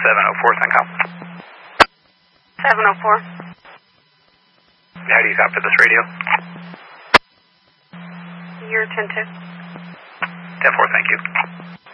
704, CENTCOM. 704. How do you copy this radio? You're 10-2. 10-4, thank you.